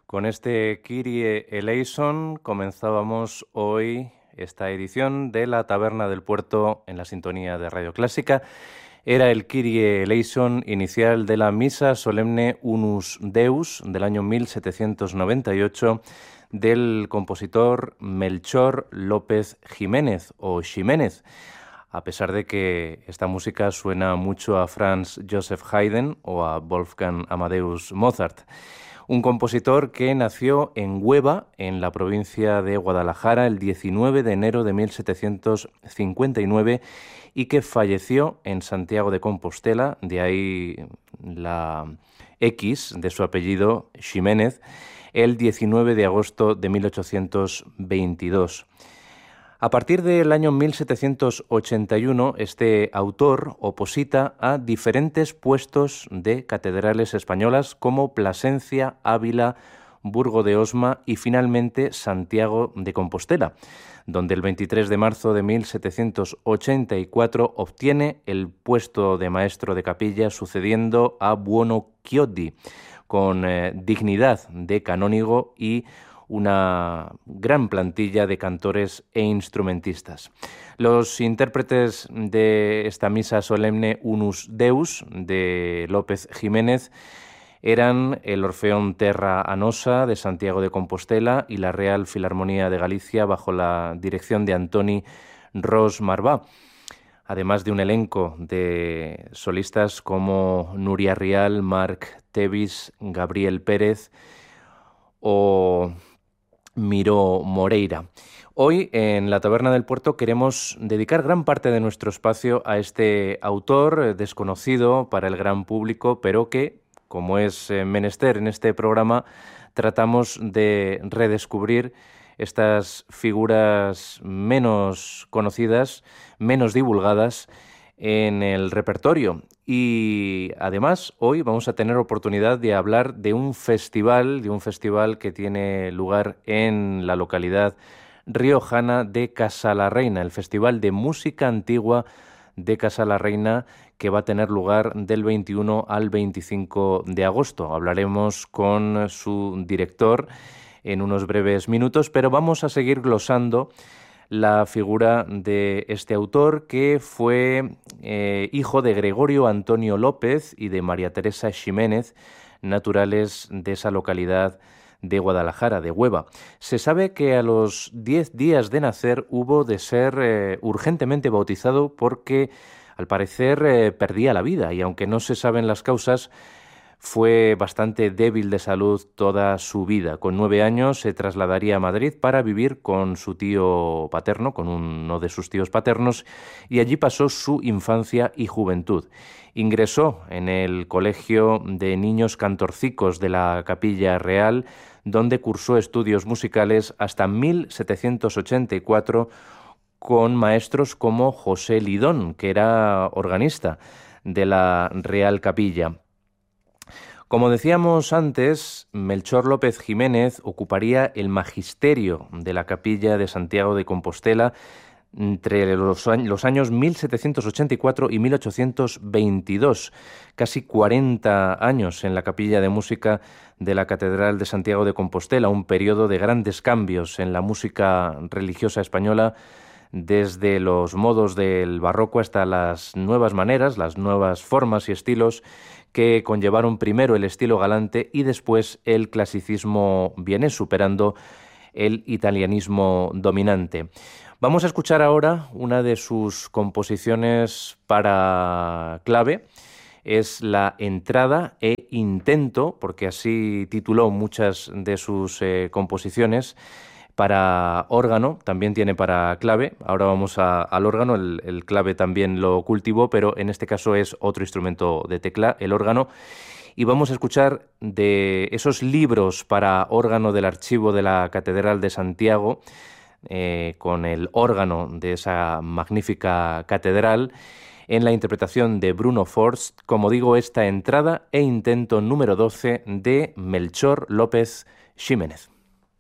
Con este Kyrie eleison comenzábamos hoy esta edición de La Taberna del Puerto en la sintonía de Radio Clásica. Era el Kyrie eleison inicial de la Misa Solemne Unus Deus del año 1798 del compositor Melchor López Jiménez o Ximénez, a pesar de que esta música suena mucho a Franz Joseph Haydn o a Wolfgang Amadeus Mozart. Un compositor que nació en Hueva, en la provincia de Guadalajara, el 19 de enero de 1759 y que falleció en Santiago de Compostela, de ahí la X de su apellido, Ximénez, el 19 de agosto de 1822. A partir del año 1781, este autor oposita a diferentes puestos de catedrales españolas como Plasencia, Ávila, Burgo de Osma y finalmente Santiago de Compostela, donde el 23 de marzo de 1784 obtiene el puesto de maestro de capilla, sucediendo a Buono Chiodi, con dignidad de canónigo y una gran plantilla de cantores e instrumentistas. Los intérpretes de esta Misa Solemne Unus Deus de López Jiménez eran el Orfeón Terra Anosa de Santiago de Compostela y la Real Filarmonía de Galicia bajo la dirección de Antoni Ros Marbà, además de un elenco de solistas como Nuria Rial, Marc Tevis, Gabriel Pérez o Miró Moreira. Hoy en la Taberna del Puerto queremos dedicar gran parte de nuestro espacio a este autor desconocido para el gran público, pero que, como es menester en este programa, tratamos de redescubrir estas figuras menos conocidas, menos divulgadas en el repertorio. Y además hoy vamos a tener oportunidad de hablar de un festival que tiene lugar en la localidad riojana de Casalarreina, el Festival de Música Antigua de Casalarreina, que va a tener lugar del 21 al 25 de agosto. Hablaremos con su director en unos breves minutos, pero vamos a seguir glosando la figura de este autor, que fue hijo de Gregorio Antonio López y de María Teresa Ximénez, naturales de esa localidad de Guadalajara, de Hueva. Se sabe que a los 10 días de nacer hubo de ser urgentemente bautizado porque, al parecer, perdía la vida, y aunque no se saben las causas, fue bastante débil de salud toda su vida. Con 9 años se trasladaría a Madrid para vivir con su tío paterno, con uno de sus tíos paternos, y allí pasó su infancia y juventud. Ingresó en el Colegio de Niños Cantorcicos de la Capilla Real, donde cursó estudios musicales hasta 1784 con maestros como José Lidón, que era organista de la Real Capilla. Como decíamos antes, Melchor López Jiménez ocuparía el magisterio de la Capilla de Santiago de Compostela entre los años 1784 y 1822, casi 40 años en la Capilla de Música de la Catedral de Santiago de Compostela, un periodo de grandes cambios en la música religiosa española, desde los modos del barroco hasta las nuevas maneras, las nuevas formas y estilos que conllevaron primero el estilo galante y después el clasicismo vienés, superando el italianismo dominante. Vamos a escuchar ahora una de sus composiciones para clave. Es la Entrada e Intento, porque así tituló muchas de sus composiciones, para órgano, también tiene para clave. Ahora vamos al órgano, el clave también lo cultivó, pero en este caso es otro instrumento de tecla, el órgano. Y vamos a escuchar de esos libros para órgano del archivo de la Catedral de Santiago, con el órgano de esa magnífica catedral, en la interpretación de Bruno Forst, como digo, esta Entrada e Intento número 12 de Melchor López Ximénez.